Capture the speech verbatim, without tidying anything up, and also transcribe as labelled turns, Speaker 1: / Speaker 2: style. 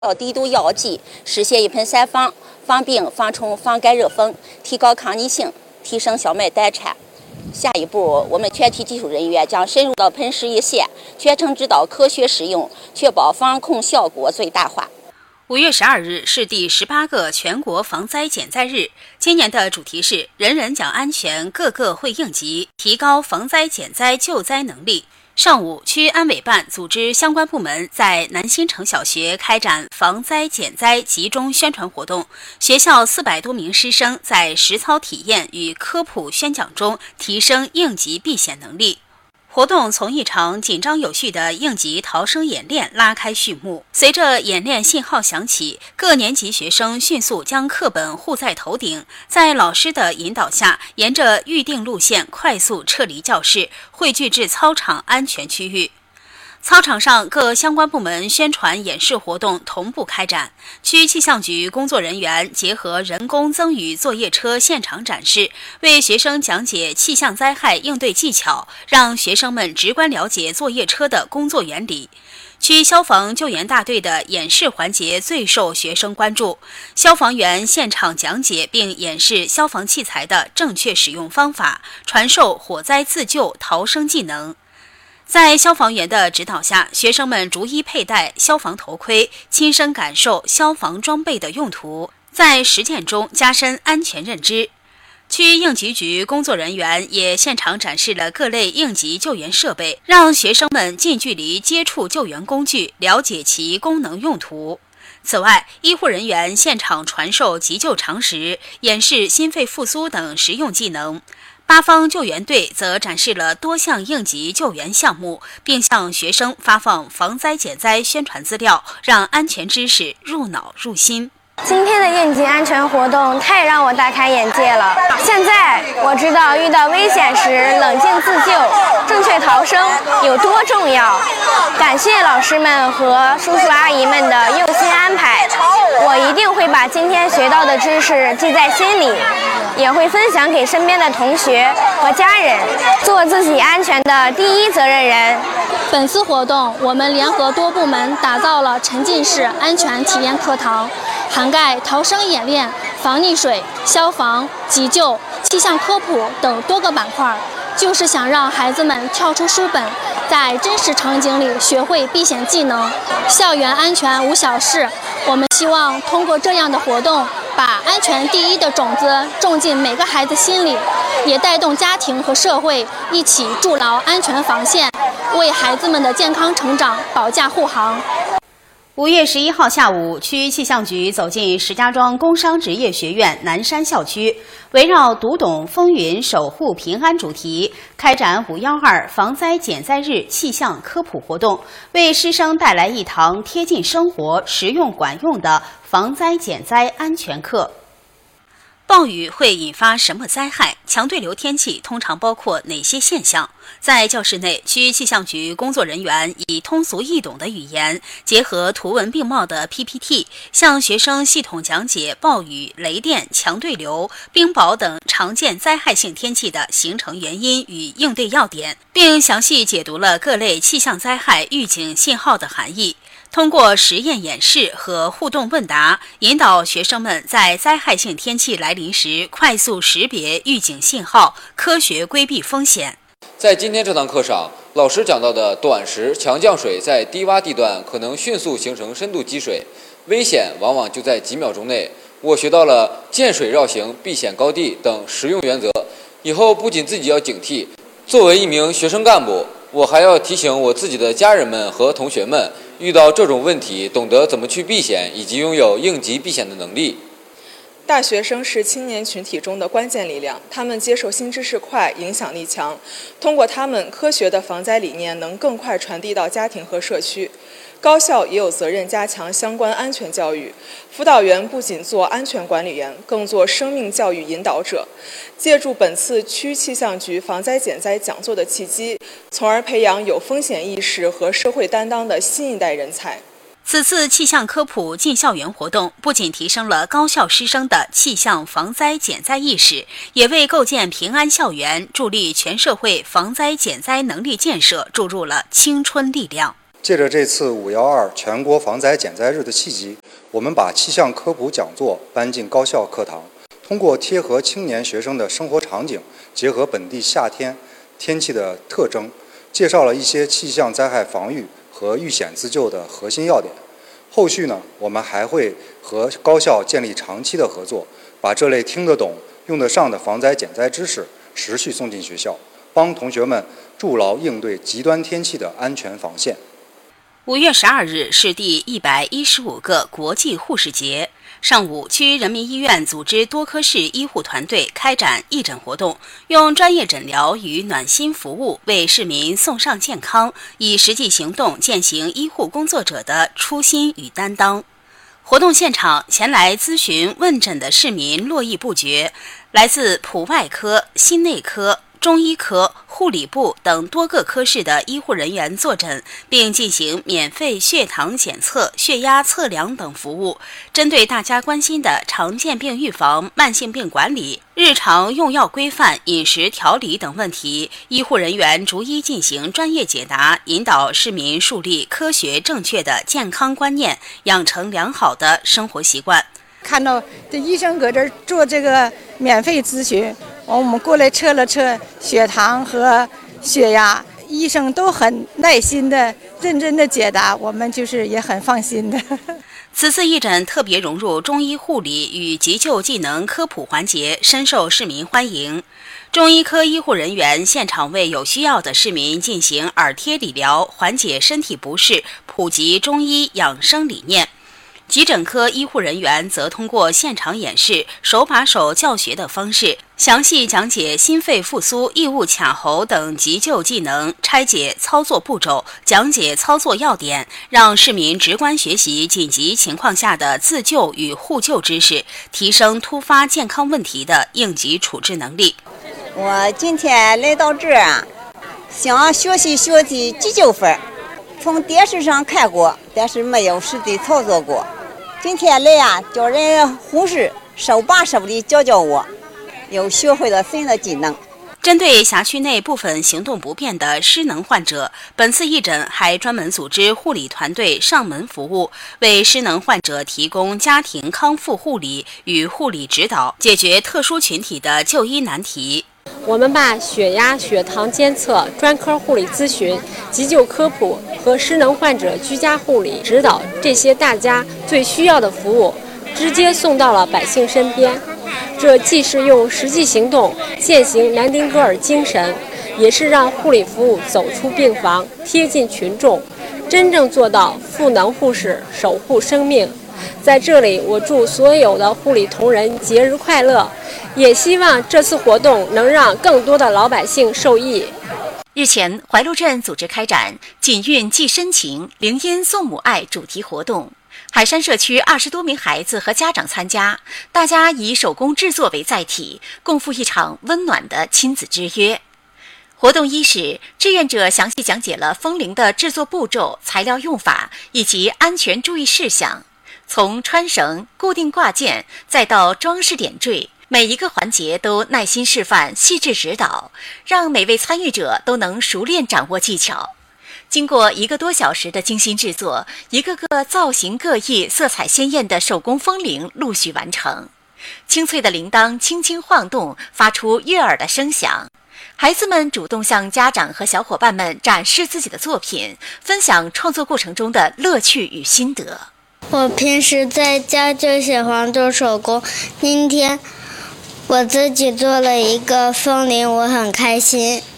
Speaker 1: 要低度药剂，实现一盆三防：防病、防虫、防感热风，提高抗逆性，提升小麦单产。下一步，我们全体技术人员将深入到盆施一线，全程指导科学使用，确保防控效果最大化。
Speaker 2: 五月十二日是第十八个全国防灾减灾日，今年的主题是人人讲安全，个个会应急，提高防灾减灾救灾能力。上午，区安委办组织相关部门在南新城小学开展防灾减灾集中宣传活动，学校四百多名师生在实操体验与科普宣讲中提升应急避险能力。活动从一场紧张有序的应急逃生演练拉开序幕。随着演练信号响起，各年级学生迅速将课本护在头顶，在老师的引导下，沿着预定路线快速撤离教室，汇聚至操场安全区域。操场上各相关部门宣传演示活动同步开展，区气象局工作人员结合人工增雨作业车现场展示，为学生讲解气象灾害应对技巧，让学生们直观了解作业车的工作原理。区消防救援大队的演示环节最受学生关注，消防员现场讲解并演示消防器材的正确使用方法，传授火灾自救逃生技能。在消防员的指导下，学生们逐一佩戴消防头盔，亲身感受消防装备的用途，在实践中加深安全认知。区应急局工作人员也现场展示了各类应急救援设备，让学生们近距离接触救援工具，了解其功能用途。此外，医护人员现场传授急救常识，演示心肺复苏等实用技能。八方救援队则展示了多项应急救援项目，并向学生发放防灾减灾宣传资料，让安全知识入脑入心。
Speaker 3: 今天的应急安全活动太让我大开眼界了。现在我知道遇到危险时冷静自救、正确逃生有多重要。感谢老师们和叔叔阿姨们的用心安排，我一定会把今天学到的知识记在心里，也会分享给身边的同学和家人，做自己安全的第一责任人。
Speaker 4: 本次活动，我们联合多部门打造了沉浸式安全体验课堂，涵盖逃生演练、防溺水、消防、急救、气象科普等多个板块，就是想让孩子们跳出书本，在真实场景里学会避险技能。校园安全无小事，我们希望通过这样的活动，把安全第一的种子种进每个孩子心里，也带动家庭和社会一起筑牢安全防线，为孩子们的健康成长保驾护航。
Speaker 2: 五月十一号下午，区气象局走进石家庄工商职业学院南山校区，围绕读懂风云、守护平安主题，开展五一二防灾减灾日气象科普活动，为师生带来一堂贴近生活、实用管用的防灾减灾安全课。暴雨会引发什么灾害？强对流天气通常包括哪些现象？在教室内，区气象局工作人员以通俗易懂的语言，结合图文并茂的 P P T， 向学生系统讲解暴雨、雷电、强对流、冰雹等常见灾害性天气的形成原因与应对要点，并详细解读了各类气象灾害预警信号的含义。通过实验演示和互动问答，引导学生们在灾害性天气来临时快速识别预警信号，科学规避风险。
Speaker 5: 在今天这堂课上，老师讲到的短时强降水在低洼地段可能迅速形成深度积水，危险往往就在几秒钟内。我学到了见水绕行、避险高地等实用原则，以后不仅自己要警惕，作为一名学生干部，我还要提醒我自己的家人们和同学们，遇到这种问题，懂得怎么去避险，以及拥有应急避险的能力。
Speaker 6: 大学生是青年群体中的关键力量，他们接受新知识快，影响力强。通过他们，科学的防灾理念能更快传递到家庭和社区。高校也有责任加强相关安全教育，辅导员不仅做安全管理员，更做生命教育引导者。借助本次区气象局防灾减灾讲座的契机，从而培养有风险意识和社会担当的新一代人才。
Speaker 2: 此次气象科普进校园活动不仅提升了高校师生的气象防灾减灾意识，也为构建平安校园、助力全社会防灾减灾能力建设注入了青春力量。
Speaker 7: 借着这次五幺二全国防灾减灾日的契机，我们把气象科普讲座搬进高校课堂，通过贴合青年学生的生活场景，结合本地夏天天气的特征，介绍了一些气象灾害防御和遇险自救的核心要点。后续呢，我们还会和高校建立长期的合作，把这类听得懂、用得上的防灾减灾知识持续送进学校，帮同学们筑牢应对极端天气的安全防线。
Speaker 2: 五月十二日是第一百一十五个国际护士节。上午，区人民医院组织多科室医护团队开展义诊活动，用专业诊疗与暖心服务为市民送上健康，以实际行动践行医护工作者的初心与担当。活动现场，前来咨询问诊的市民络绎不绝，来自普外科、心内科、中医科、护理部等多个科室的医护人员坐诊，并进行免费血糖检测、血压测量等服务。针对大家关心的常见病预防、慢性病管理、日常用药规范、饮食调理等问题，医护人员逐一进行专业解答，引导市民树立科学正确的健康观念，养成良好的生活习惯。
Speaker 8: 看到这医生搁这儿做这个免费咨询，我们过来测了测血糖和血压，医生都很耐心的、认真的解答，我们就是也很放心的。
Speaker 2: 此次义诊特别融入中医护理与急救技能科普环节，深受市民欢迎。中医科医护人员现场为有需要的市民进行耳贴理疗，缓解身体不适，普及中医养生理念。急诊科医护人员则通过现场演示、手把手教学的方式，详细讲解心肺复苏、异物卡喉等急救技能，拆解操作步骤，讲解操作要点，让市民直观学习紧急情况下的自救与互救知识，提升突发健康问题的应急处置能力。
Speaker 9: 我今天来到这儿啊，想学习学习急救法，从电视上看过，但是没有实地操作过。今天来啊，叫人护士手把手的教教我，又学会了新的技能。
Speaker 2: 针对辖区内部分行动不便的失能患者，本次义诊还专门组织护理团队上门服务，为失能患者提供家庭康复护理与护理指导，解决特殊群体的就医难题。
Speaker 10: 我们把血压、血糖监测、专科护理咨询、急救科普和失能患者居家护理指导这些大家最需要的服务，直接送到了百姓身边。这既是用实际行动践行南丁格尔精神，也是让护理服务走出病房，贴近群众，真正做到赋能护士，守护生命。在这里，我祝所有的护理同仁节日快乐，也希望这次活动能让更多的老百姓受益。
Speaker 11: 日前，怀路镇组织开展锦运寄深情，灵音送母爱主题活动。海山社区二十多名孩子和家长参加，大家以手工制作为载体，共赴一场温暖的亲子之约。活动伊始，志愿者详细讲解了风铃的制作步骤、材料用法以及安全注意事项。从穿绳、固定挂件，再到装饰点缀，每一个环节都耐心示范、细致指导，让每位参与者都能熟练掌握技巧。经过一个多小时的精心制作，一个个造型各异、色彩鲜艳的手工风铃陆续完成。清脆的铃铛轻轻晃动，发出悦耳的声响。孩子们主动向家长和小伙伴们展示自己的作品，分享创作过程中的乐趣与心得。
Speaker 12: 我平时在家就喜欢做手工，今天我自己做了一个风铃，我很开心。